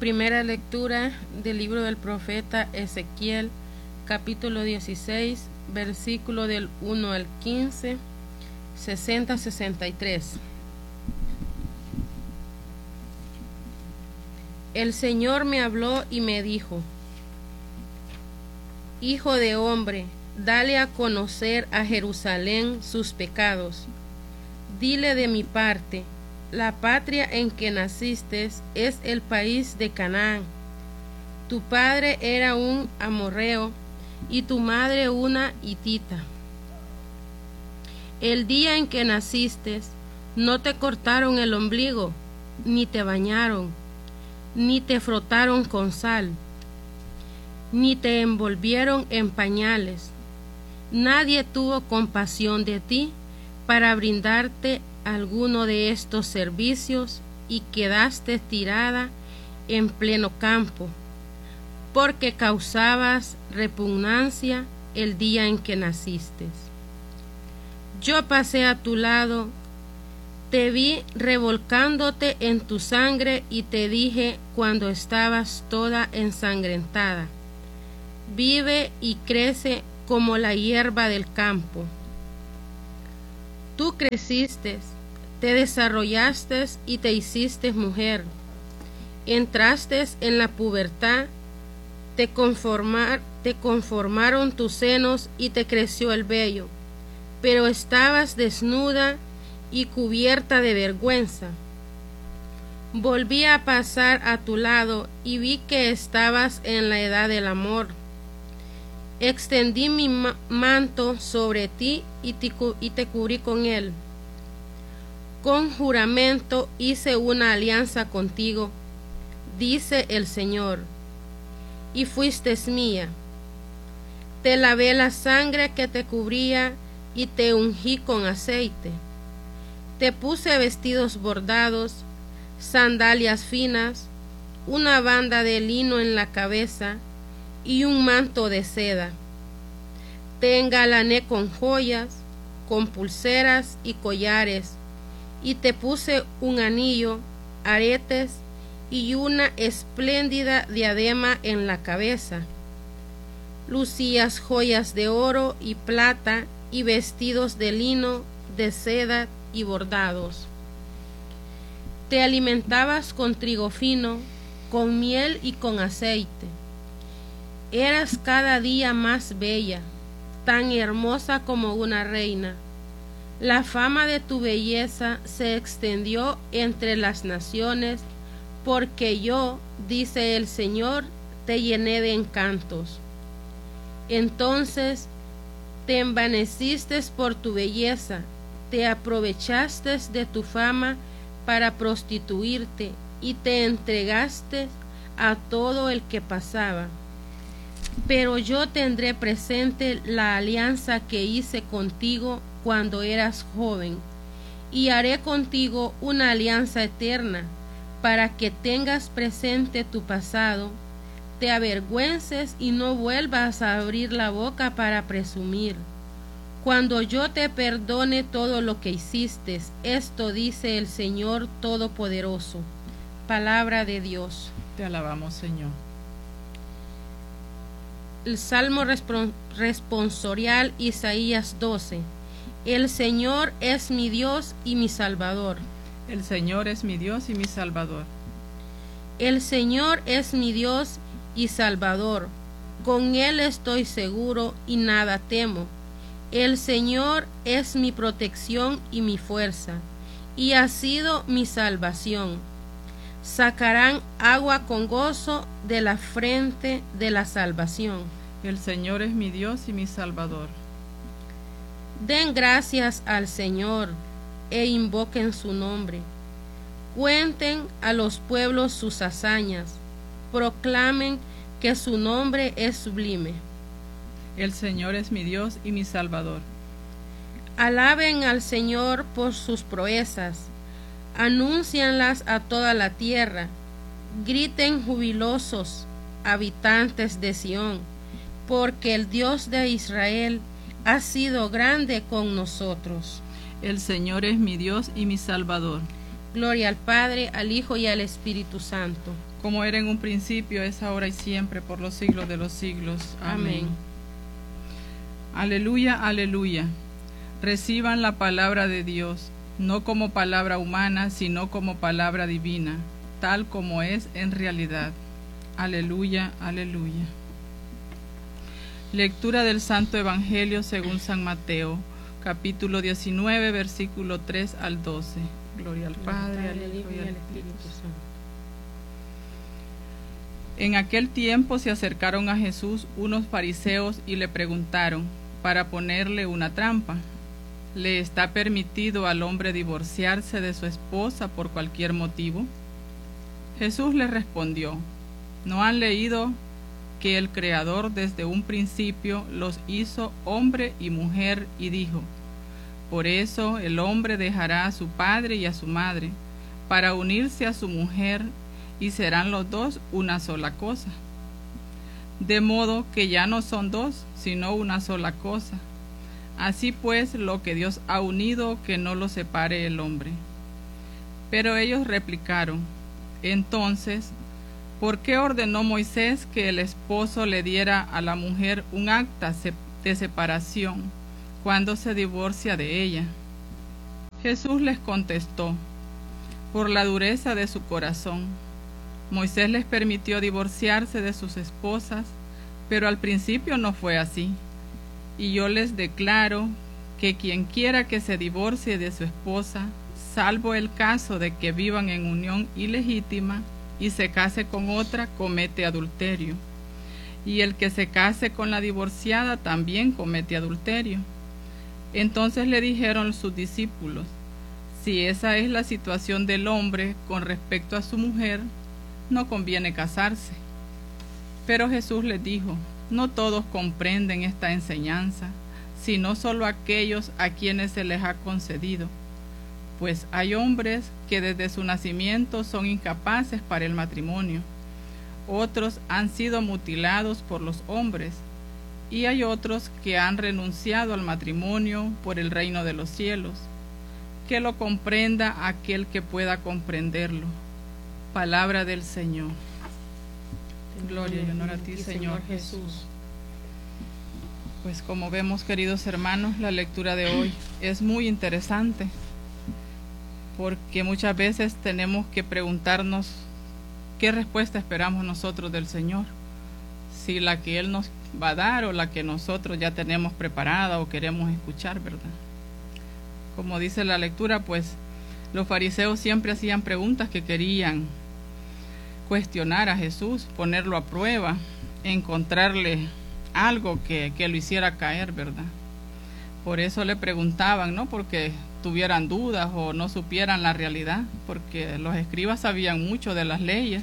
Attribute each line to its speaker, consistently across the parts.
Speaker 1: Primera lectura del libro del profeta Ezequiel, capítulo 16, versículo del 1 al 15, 60-63. El Señor me habló y me dijo: Hijo de hombre, dale a conocer a Jerusalén sus pecados. Dile de mi parte: la patria en que naciste es el país de Canaán. Tu padre era un amorreo y tu madre una hitita. El día en que naciste, no te cortaron el ombligo, ni te bañaron, ni te frotaron con sal, ni te envolvieron en pañales. Nadie tuvo compasión de ti para brindarte alguno de estos servicios y quedaste tirada en pleno campo, porque causabas repugnancia el día en que naciste. Yo pasé a tu lado, te vi revolcándote en tu sangre y te dije cuando estabas toda ensangrentada: vive y crece como la hierba del campo. Tú creciste, te desarrollaste y te hiciste mujer. Entraste en la pubertad, te conformaron tus senos y te creció el vello, pero estabas desnuda y cubierta de vergüenza. Volví a pasar a tu lado y vi que estabas en la edad del amor. Extendí mi manto sobre ti y te cubrí con él. Con juramento hice una alianza contigo, dice el Señor, y fuiste mía. Te lavé la sangre que te cubría y te ungí con aceite. Te puse vestidos bordados, sandalias finas, una banda de lino en la cabeza y un manto de seda. Te engalané con joyas, con pulseras y collares, y te puse un anillo, aretes y una espléndida diadema en la cabeza. Lucías joyas de oro y plata y vestidos de lino, de seda y bordados. Te alimentabas con trigo fino, con miel y con aceite. Eras cada día más bella, tan hermosa como una reina. La fama de tu belleza se extendió entre las naciones, porque yo, dice el Señor, te llené de encantos. Entonces te envaneciste por tu belleza, te aprovechaste de tu fama para prostituirte y te entregaste a todo el que pasaba. Pero yo tendré presente la alianza que hice contigo cuando eras joven, y haré contigo una alianza eterna, para que tengas presente tu pasado, te avergüences y no vuelvas a abrir la boca para presumir. Cuando yo te perdone todo lo que hiciste, esto dice el Señor Todopoderoso. Palabra de Dios.
Speaker 2: Te alabamos, Señor.
Speaker 1: El Salmo responsorial, Isaías 12. El Señor es mi Dios y mi Salvador.
Speaker 2: El Señor es mi Dios y mi Salvador.
Speaker 1: El Señor es mi Dios y Salvador. Con Él estoy seguro y nada temo. El Señor es mi protección y mi fuerza, y ha sido mi salvación. Sacarán agua con gozo de la frente de la salvación.
Speaker 2: El Señor es mi Dios y mi Salvador.
Speaker 1: Den gracias al Señor e invoquen su nombre. Cuenten a los pueblos sus hazañas. Proclamen que su nombre es sublime.
Speaker 2: El Señor es mi Dios y mi Salvador.
Speaker 1: Alaben al Señor por sus proezas. Anúncianlas a toda la tierra. Griten jubilosos, habitantes de Sión, porque el Dios de Israel ha sido grande con nosotros.
Speaker 2: El Señor es mi Dios y mi Salvador.
Speaker 1: Gloria al Padre, al Hijo y al Espíritu Santo.
Speaker 2: Como era en un principio, es ahora y siempre, por los siglos de los siglos. Amén. Aleluya, aleluya. Reciban la palabra de Dios, no como palabra humana, sino como palabra divina, tal como es en realidad. Aleluya, aleluya. Lectura del Santo Evangelio según San Mateo, capítulo 19, versículo 3 al 12. Gloria al Padre, al Hijo y al Espíritu Santo. En aquel tiempo se acercaron a Jesús unos fariseos y le preguntaron, para ponerle una trampa: ¿le está permitido al hombre divorciarse de su esposa por cualquier motivo? Jesús les respondió: ¿no han leído que el Creador desde un principio los hizo hombre y mujer y dijo: por eso el hombre dejará a su padre y a su madre para unirse a su mujer y serán los dos una sola cosa? De modo que ya no son dos, sino una sola cosa. Así pues, lo que Dios ha unido, que no lo separe el hombre. Pero ellos replicaron: entonces, ¿por qué ordenó Moisés que el esposo le diera a la mujer un acta de separación cuando se divorcia de ella? Jesús les contestó: por la dureza de su corazón. Moisés les permitió divorciarse de sus esposas, pero al principio no fue así. Y yo les declaro que quien quiera que se divorcie de su esposa, salvo el caso de que vivan en unión ilegítima y se case con otra, comete adulterio. Y el que se case con la divorciada también comete adulterio. Entonces le dijeron sus discípulos: si esa es la situación del hombre con respecto a su mujer, no conviene casarse. Pero Jesús les dijo: no todos comprenden esta enseñanza, sino solo aquellos a quienes se les ha concedido. Pues hay hombres que desde su nacimiento son incapaces para el matrimonio, otros han sido mutilados por los hombres, y hay otros que han renunciado al matrimonio por el reino de los cielos. Que lo comprenda aquel que pueda comprenderlo. Palabra del Señor. Gloria y honor a ti, Señor Jesús. Pues como vemos, queridos hermanos, la lectura de hoy es muy interesante, porque muchas veces tenemos que preguntarnos qué respuesta esperamos nosotros del Señor, si la que Él nos va a dar o la que nosotros ya tenemos preparada o queremos escuchar, ¿verdad? Como dice la lectura, pues los fariseos siempre hacían preguntas que querían cuestionar a Jesús, ponerlo a prueba, encontrarle algo que lo hiciera caer, ¿verdad? Por eso le preguntaban, no porque tuvieran dudas o no supieran la realidad, porque los escribas sabían mucho de las leyes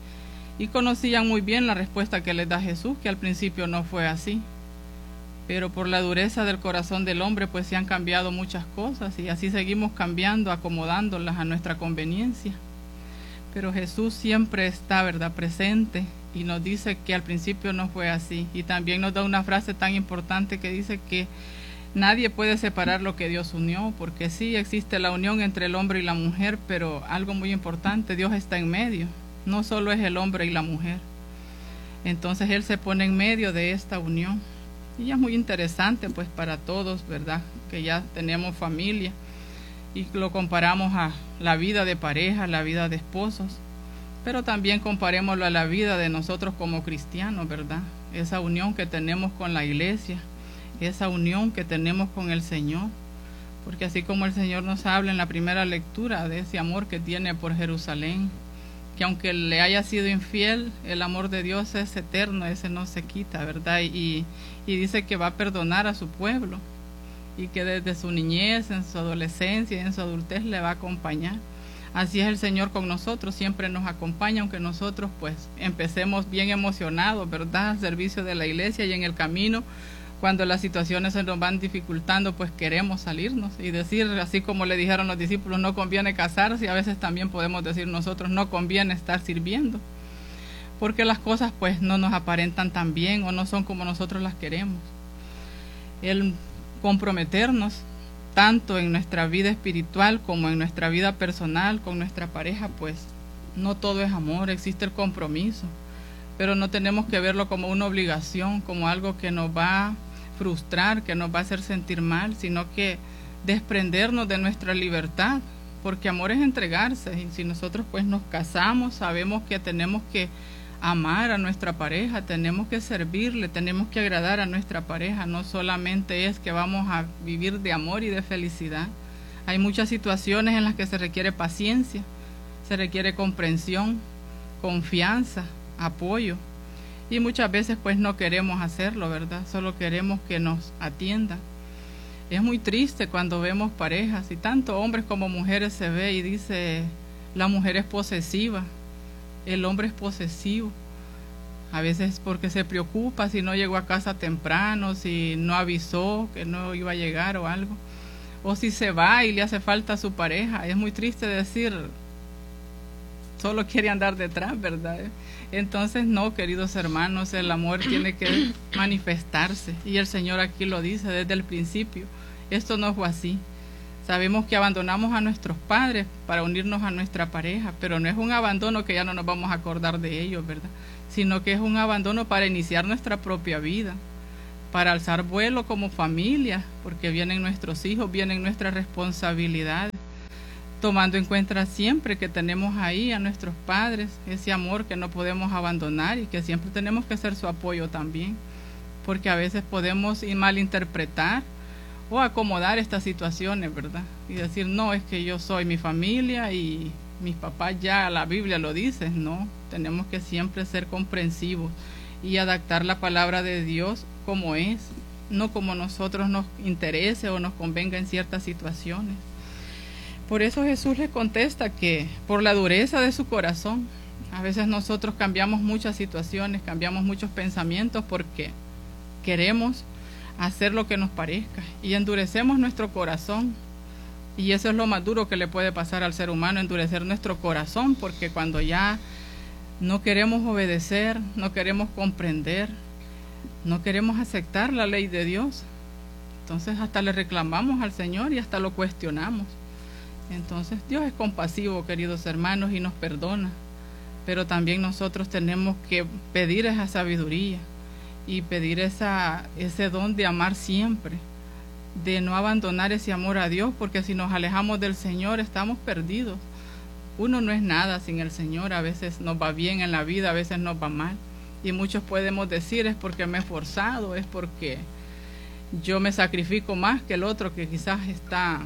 Speaker 2: y conocían muy bien la respuesta que les da Jesús, que al principio no fue así. Pero por la dureza del corazón del hombre, pues se han cambiado muchas cosas y así seguimos cambiando, acomodándolas a nuestra conveniencia. Pero Jesús siempre está, ¿verdad?, presente y nos dice que al principio no fue así. Y también nos da una frase tan importante que dice que nadie puede separar lo que Dios unió, porque sí existe la unión entre el hombre y la mujer, pero algo muy importante, Dios está en medio, no solo es el hombre y la mujer. Entonces Él se pone en medio de esta unión. Y es muy interesante pues para todos, ¿verdad?, que ya tenemos familia y lo comparamos a la vida de pareja, la vida de esposos, pero también comparémoslo a la vida de nosotros como cristianos, ¿verdad? Esa unión que tenemos con la iglesia, esa unión que tenemos con el Señor, porque así como el Señor nos habla en la primera lectura de ese amor que tiene por Jerusalén, que aunque le haya sido infiel, el amor de Dios es eterno, ese no se quita, ¿verdad? Y dice que va a perdonar a su pueblo y que desde su niñez, en su adolescencia y en su adultez le va a acompañar. Así es el Señor con nosotros, siempre nos acompaña, aunque nosotros pues empecemos bien emocionados, ¿verdad?, al servicio de la iglesia, y en el camino, cuando las situaciones se nos van dificultando, pues queremos salirnos y decir, así como le dijeron los discípulos, no conviene casarse, y a veces también podemos decir nosotros, no conviene estar sirviendo, porque las cosas pues no nos aparentan tan bien o no son como nosotros las queremos. El comprometernos tanto en nuestra vida espiritual como en nuestra vida personal con nuestra pareja, pues no todo es amor, existe el compromiso, pero no tenemos que verlo como una obligación, como algo que nos va a frustrar, que nos va a hacer sentir mal, sino que desprendernos de nuestra libertad, porque amor es entregarse, y si nosotros pues nos casamos, sabemos que tenemos que amar a nuestra pareja, tenemos que servirle, tenemos que agradar a nuestra pareja, no solamente es que vamos a vivir de amor y de felicidad. Hay muchas situaciones en las que se requiere paciencia, se requiere comprensión, confianza, apoyo, y muchas veces pues no queremos hacerlo, ¿verdad? Solo queremos que nos atiendan. Es muy triste cuando vemos parejas, y tanto hombres como mujeres se ve y dice, la mujer es posesiva, el hombre es posesivo, a veces porque se preocupa si no llegó a casa temprano, si no avisó que no iba a llegar o algo, o si se va y le hace falta a su pareja. Es muy triste decir, solo quiere andar detrás, ¿verdad? Entonces no, queridos hermanos, el amor tiene que manifestarse, y el Señor aquí lo dice desde el principio. Esto no fue así. Sabemos que abandonamos a nuestros padres para unirnos a nuestra pareja, pero no es un abandono que ya no nos vamos a acordar de ellos, ¿verdad? Sino que es un abandono para iniciar nuestra propia vida, para alzar vuelo como familia, porque vienen nuestros hijos, vienen nuestras responsabilidades, tomando en cuenta siempre que tenemos ahí a nuestros padres, ese amor que no podemos abandonar y que siempre tenemos que ser su apoyo también, porque a veces podemos malinterpretar o acomodar estas situaciones, ¿verdad? Y decir, no, es que yo soy mi familia y mis papás, ya la Biblia lo dice. No, tenemos que siempre ser comprensivos y adaptar la palabra de Dios como es, no como nosotros nos interese o nos convenga en ciertas situaciones. Por eso Jesús les contesta que por la dureza de su corazón, a veces nosotros cambiamos muchas situaciones, cambiamos muchos pensamientos porque queremos hacer lo que nos parezca y endurecemos nuestro corazón, y eso es lo más duro que le puede pasar al ser humano, endurecer nuestro corazón, porque cuando ya no queremos obedecer, no queremos comprender, no queremos aceptar la ley de Dios, entonces hasta le reclamamos al Señor y hasta lo cuestionamos. Entonces Dios es compasivo, queridos hermanos, y nos perdona, pero también nosotros tenemos que pedir esa sabiduría y pedir ese don de amar siempre, de no abandonar ese amor a Dios, porque si nos alejamos del Señor estamos perdidos. Uno no es nada sin el Señor, a veces nos va bien en la vida, a veces nos va mal, y muchos podemos decir, es porque me he esforzado, es porque yo me sacrifico más que el otro que quizás está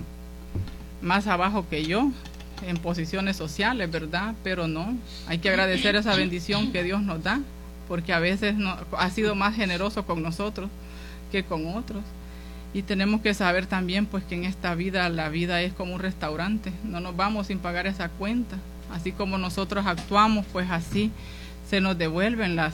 Speaker 2: más abajo que yo en posiciones sociales, ¿verdad? Pero no, hay que agradecer esa bendición que Dios nos da, porque a veces ha sido más generoso con nosotros que con otros. Y tenemos que saber también pues que en esta vida, la vida es como un restaurante, no nos vamos sin pagar esa cuenta. Así como nosotros actuamos, pues así se nos devuelven las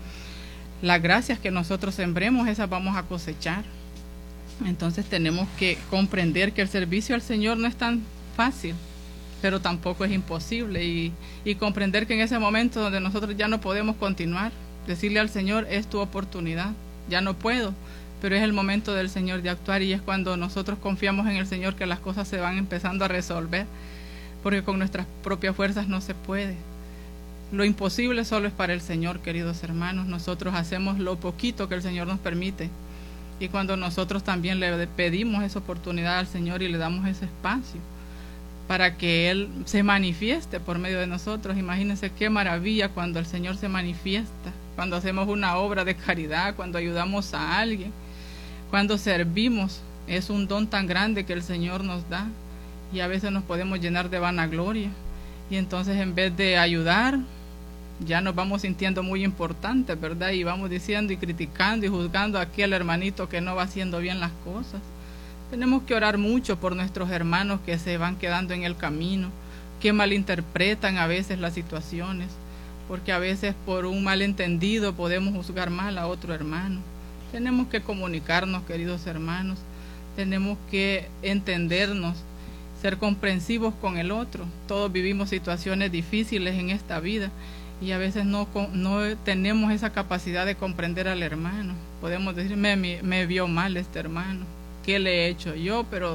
Speaker 2: gracias que nosotros sembremos, esas vamos a cosechar. Entonces tenemos que comprender que el servicio al Señor no es tan fácil, pero tampoco es imposible, y comprender que en ese momento donde nosotros ya no podemos continuar, decirle al Señor, es tu oportunidad, ya no puedo, pero es el momento del Señor de actuar, y es cuando nosotros confiamos en el Señor que las cosas se van empezando a resolver, porque con nuestras propias fuerzas no se puede. Lo imposible solo es para el Señor, queridos hermanos. Nosotros hacemos lo poquito que el Señor nos permite, y cuando nosotros también le pedimos esa oportunidad al Señor y le damos ese espacio para que Él se manifieste por medio de nosotros, imagínense qué maravilla cuando el Señor se manifiesta, cuando hacemos una obra de caridad, cuando ayudamos a alguien, cuando servimos. Es un don tan grande que el Señor nos da, y a veces nos podemos llenar de vanagloria, y entonces en vez de ayudar ya nos vamos sintiendo muy importantes, ¿verdad? Y vamos diciendo y criticando y juzgando a aquel hermanito que no va haciendo bien las cosas. Tenemos que orar mucho por nuestros hermanos que se van quedando en el camino, que malinterpretan a veces las situaciones, porque a veces por un malentendido podemos juzgar mal a otro hermano. Tenemos que comunicarnos, queridos hermanos, tenemos que entendernos, ser comprensivos con el otro. Todos vivimos situaciones difíciles en esta vida, y a veces no tenemos esa capacidad de comprender al hermano. Podemos decir, me vio mal este hermano, ¿qué le he hecho yo? Pero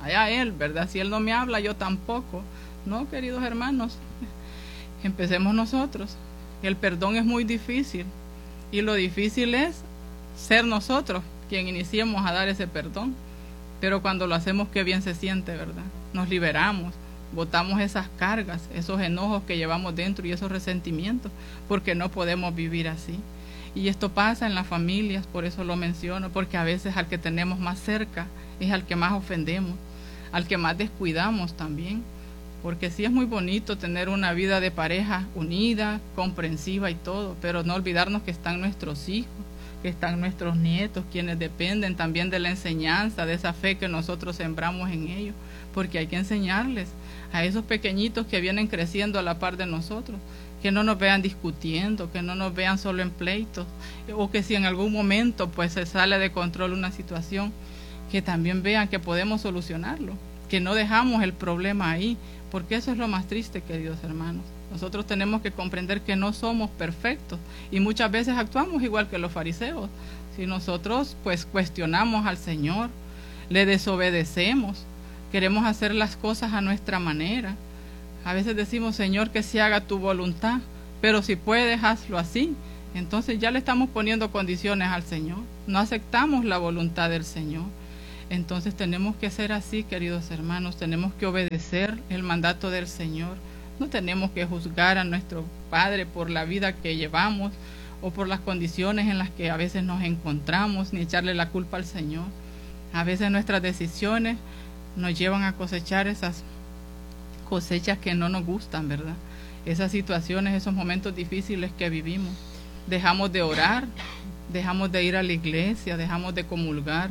Speaker 2: allá él, ¿verdad? Si él no me habla, yo tampoco. No, queridos hermanos, empecemos nosotros. El perdón es muy difícil y lo difícil es ser nosotros quien iniciemos a dar ese perdón. Pero cuando lo hacemos, qué bien se siente, ¿verdad? Nos liberamos, botamos esas cargas, esos enojos que llevamos dentro y esos resentimientos, porque no podemos vivir así. Y esto pasa en las familias, por eso lo menciono, porque a veces al que tenemos más cerca es al que más ofendemos, al que más descuidamos también. Porque sí es muy bonito tener una vida de pareja unida, comprensiva y todo, pero no olvidarnos que están nuestros hijos, que están nuestros nietos, quienes dependen también de la enseñanza, de esa fe que nosotros sembramos en ellos, porque hay que enseñarles a esos pequeñitos que vienen creciendo a la par de nosotros, que no nos vean discutiendo, que no nos vean solo en pleitos, o que si en algún momento pues se sale de control una situación, que también vean que podemos solucionarlo, que no dejamos el problema ahí, porque eso es lo más triste, queridos hermanos. Nosotros tenemos que comprender que no somos perfectos y muchas veces actuamos igual que los fariseos. Si nosotros pues cuestionamos al Señor, le desobedecemos, queremos hacer las cosas a nuestra manera. A veces decimos, Señor, que se haga tu voluntad, pero si puedes, hazlo así. Entonces ya le estamos poniendo condiciones al Señor. No aceptamos la voluntad del Señor. Entonces tenemos que ser así, queridos hermanos, tenemos que obedecer el mandato del Señor. No tenemos que juzgar a nuestro Padre por la vida que llevamos o por las condiciones en las que a veces nos encontramos, ni echarle la culpa al Señor. A veces nuestras decisiones nos llevan a cosechar esas cosechas que no nos gustan, ¿verdad? Esas situaciones, esos momentos difíciles que vivimos. Dejamos de orar, dejamos de ir a la iglesia, dejamos de comulgar,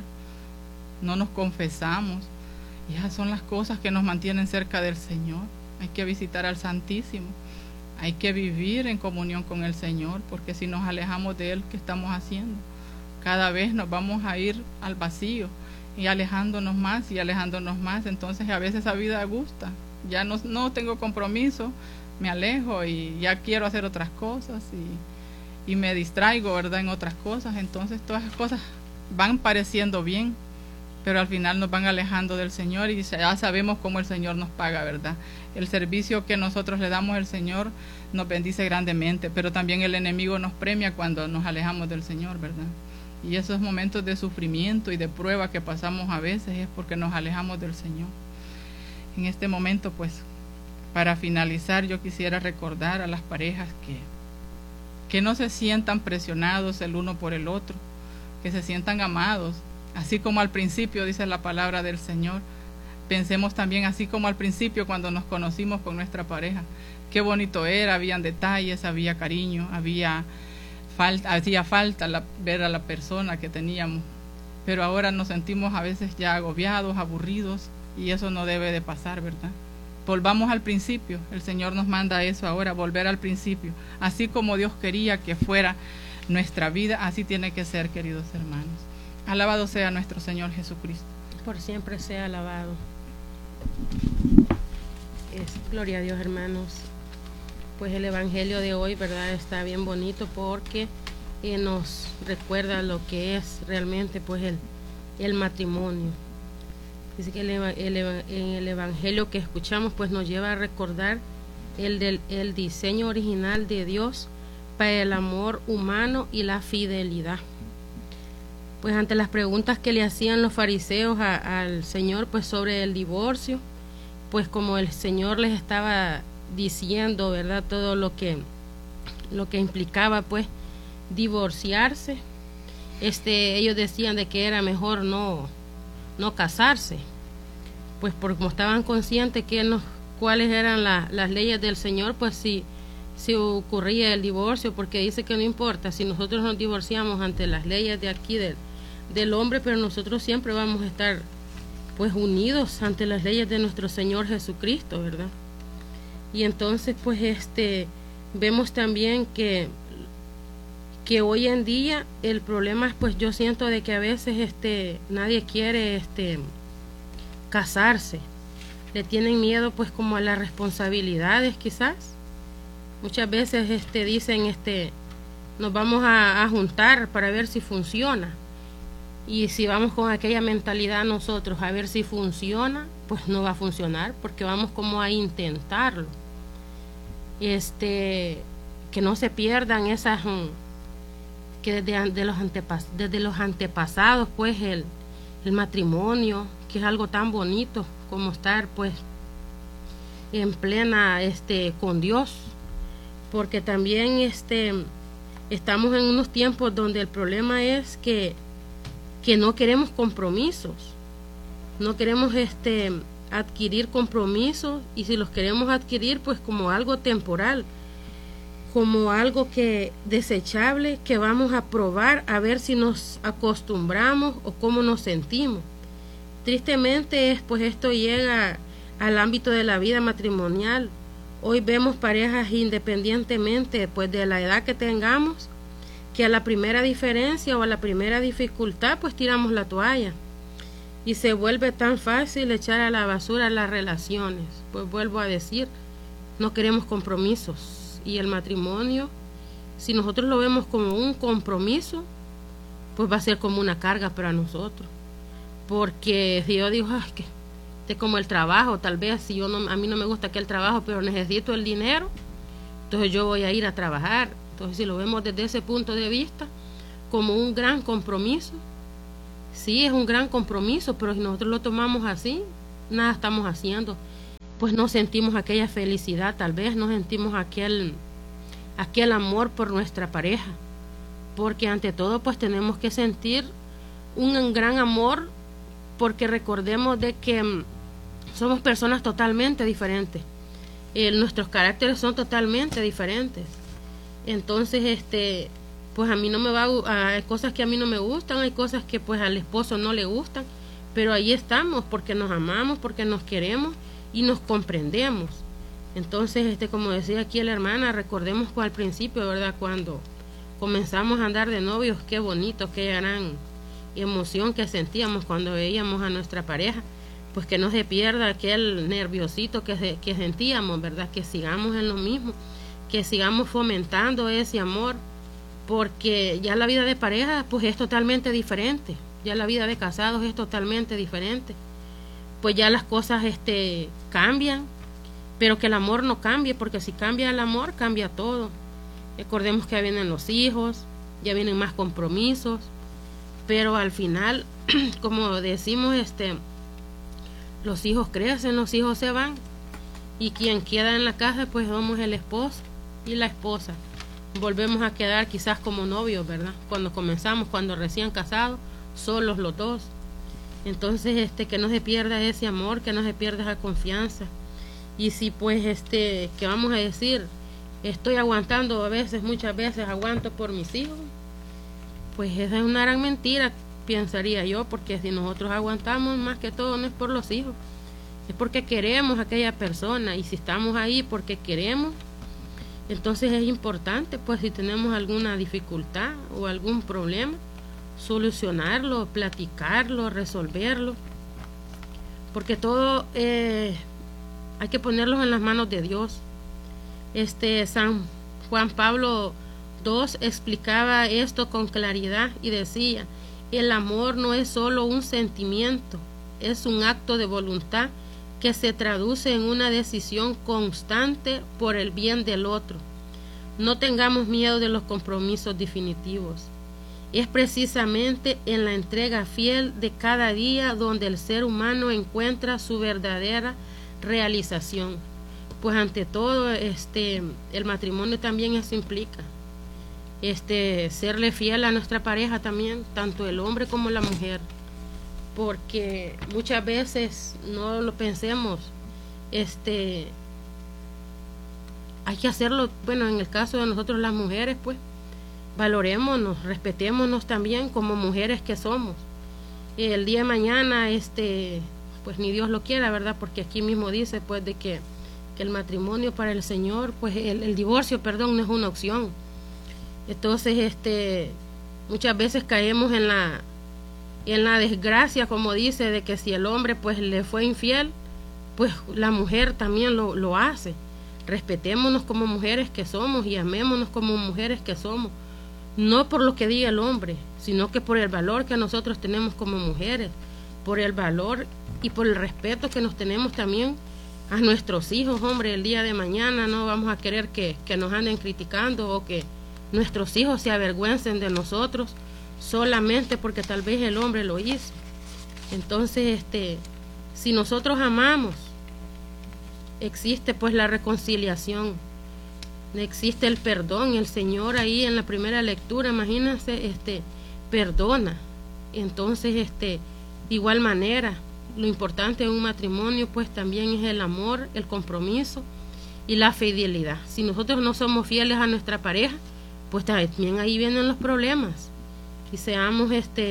Speaker 2: no nos confesamos. Y esas son las cosas que nos mantienen cerca del Señor. Hay que visitar al Santísimo, hay que vivir en comunión con el Señor, porque si nos alejamos de Él, ¿qué estamos haciendo? Cada vez nos vamos a ir al vacío y alejándonos más y alejándonos más. Entonces a veces esa vida gusta, ya no tengo compromiso, me alejo y ya quiero hacer otras cosas y me distraigo, ¿verdad?, en otras cosas. Entonces todas esas cosas van pareciendo bien, pero al final nos van alejando del Señor y ya sabemos cómo el Señor nos paga, ¿verdad? El servicio que nosotros le damos al Señor nos bendice grandemente, pero también el enemigo nos premia cuando nos alejamos del Señor, ¿verdad? Y esos momentos de sufrimiento y de prueba que pasamos a veces es porque nos alejamos del Señor. En este momento, pues, para finalizar, yo quisiera recordar a las parejas que no se sientan presionados el uno por el otro, que se sientan amados. Así como al principio dice la palabra del Señor, pensemos también así como al principio cuando nos conocimos con nuestra pareja. Qué bonito era, habían detalles, había cariño, hacía falta ver a la persona que teníamos. Pero ahora nos sentimos a veces ya agobiados, aburridos, y eso no debe de pasar, ¿verdad? Volvamos al principio, el Señor nos manda eso ahora, volver al principio. Así como Dios quería que fuera nuestra vida, así tiene que ser, queridos hermanos. Alabado sea nuestro Señor Jesucristo.
Speaker 1: Por siempre sea alabado. Gloria a Dios, hermanos. Pues el Evangelio de hoy, ¿verdad?, está bien bonito porque nos recuerda lo que es realmente pues el matrimonio. Dice que en el Evangelio que escuchamos pues nos lleva a recordar el diseño original de Dios para el amor humano y la fidelidad. Pues ante las preguntas que le hacían los fariseos al Señor pues sobre el divorcio, pues como el Señor les estaba diciendo, ¿verdad?, todo lo que implicaba pues divorciarse, ellos decían de que era mejor no casarse, pues porque como estaban conscientes cuáles eran las leyes del Señor, pues si ocurría el divorcio, porque dice que no importa si nosotros nos divorciamos ante las leyes de aquí del hombre, pero nosotros siempre vamos a estar pues unidos ante las leyes de nuestro Señor Jesucristo, ¿verdad? Y entonces pues vemos también que hoy en día el problema es pues yo siento de que a veces nadie quiere casarse, le tienen miedo pues como a las responsabilidades quizás. Muchas veces dicen nos vamos a juntar para ver si funciona. Y si vamos con aquella mentalidad nosotros a ver si funciona, pues no va a funcionar, porque vamos como a intentarlo. Que no se pierdan esas, que desde los antepasados, pues el matrimonio, que es algo tan bonito como estar pues en plena con Dios, porque también estamos en unos tiempos donde el problema es que no queremos compromisos, no queremos adquirir compromisos, y si los queremos adquirir pues como algo temporal, como algo que desechable, que vamos a probar a ver si nos acostumbramos o cómo nos sentimos. Tristemente pues esto llega al ámbito de la vida matrimonial. Hoy vemos parejas, independientemente pues de la edad que tengamos, que a la primera diferencia o a la primera dificultad pues tiramos la toalla, y se vuelve tan fácil echar a la basura las relaciones. Pues vuelvo a decir, no queremos compromisos, y el matrimonio, si nosotros lo vemos como un compromiso, pues va a ser como una carga para nosotros, porque si yo digo, que es como el trabajo, tal vez si a mí no me gusta aquel trabajo, pero necesito el dinero, entonces yo voy a ir a trabajar. Entonces si lo vemos desde ese punto de vista, como un gran compromiso, sí es un gran compromiso, pero si nosotros lo tomamos así, nada estamos haciendo, pues no sentimos aquella felicidad, tal vez no sentimos aquel amor por nuestra pareja, porque ante todo pues tenemos que sentir un gran amor, porque recordemos de que somos personas totalmente diferentes, nuestros caracteres son totalmente diferentes. Entonces pues a mí no me hay cosas que a mí no me gustan, hay cosas que pues al esposo no le gustan, pero ahí estamos porque nos amamos, porque nos queremos y nos comprendemos. Entonces como decía aquí la hermana, recordemos al principio, ¿verdad?, cuando comenzamos a andar de novios, qué bonito, qué gran emoción que sentíamos cuando veíamos a nuestra pareja, pues que no se pierda aquel nerviosito que sentíamos, ¿verdad?, que sigamos en lo mismo, que sigamos fomentando ese amor, porque ya la vida de pareja pues es totalmente diferente, ya la vida de casados es totalmente diferente, pues ya las cosas cambian, pero que el amor no cambie, porque si cambia el amor, cambia todo. Recordemos que ya vienen los hijos, ya vienen más compromisos, pero al final, como decimos, los hijos crecen, los hijos se van, y quien queda en la casa pues somos el esposo y la esposa. Volvemos a quedar quizás como novios, ¿verdad?, cuando comenzamos, cuando recién casados, solos los dos. Entonces que no se pierda ese amor, que no se pierda esa confianza. Y si pues que vamos a decir, estoy aguantando muchas veces aguanto por mis hijos, pues esa es una gran mentira, pensaría yo, porque si nosotros aguantamos más que todo no es por los hijos, es porque queremos a aquella persona, y si estamos ahí porque queremos, entonces es importante pues si tenemos alguna dificultad o algún problema, solucionarlo, platicarlo, resolverlo, porque todo hay que ponerlos en las manos de Dios. San Juan Pablo II explicaba esto con claridad y decía: el amor no es solo un sentimiento, es un acto de voluntad que se traduce en una decisión constante por el bien del otro. No tengamos miedo de los compromisos definitivos. Es precisamente en la entrega fiel de cada día donde el ser humano encuentra su verdadera realización. Pues ante todo, el matrimonio también eso implica. Serle fiel a nuestra pareja también, tanto el hombre como la mujer. Porque muchas veces no lo pensemos, hay que hacerlo, bueno, en el caso de nosotros las mujeres, pues, valorémonos, respetémonos también como mujeres que somos. El día de mañana, pues ni Dios lo quiera, ¿verdad? Porque aquí mismo dice, pues, de que el matrimonio para el Señor, pues, el divorcio, perdón, no es una opción. Entonces, muchas veces caemos en la desgracia, como dice, de que si el hombre, pues, le fue infiel, pues, la mujer también lo hace. Respetémonos como mujeres que somos y amémonos como mujeres que somos, no por lo que diga el hombre, sino que por el valor que nosotros tenemos como mujeres, por el valor y por el respeto que nos tenemos también a nuestros hijos. Hombre, el día de mañana no vamos a querer que nos anden criticando o que nuestros hijos se avergüencen de nosotros solamente porque tal vez el hombre lo hizo. Entonces, si nosotros amamos, existe pues la reconciliación, existe el perdón. El Señor ahí en la primera lectura, imagínense, perdona. Entonces, de igual manera, lo importante en un matrimonio pues también es el amor, el compromiso y la fidelidad. Si nosotros no somos fieles a nuestra pareja, pues también ahí vienen los problemas. Y seamos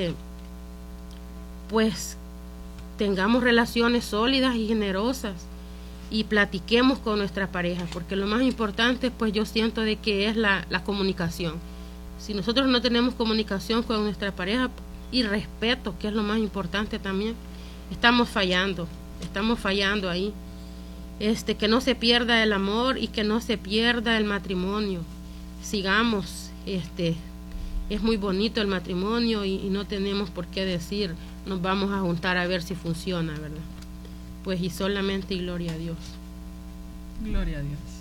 Speaker 1: pues tengamos relaciones sólidas y generosas y platiquemos con nuestra pareja, porque lo más importante pues yo siento de que es la comunicación. Si nosotros no tenemos comunicación con nuestra pareja y respeto, que es lo más importante también, estamos fallando ahí. Que no se pierda el amor y que no se pierda el matrimonio. Sigamos, es muy bonito el matrimonio y no tenemos por qué decir nos vamos a juntar a ver si funciona, ¿verdad? Pues y solamente gloria a Dios.
Speaker 2: Gloria a Dios.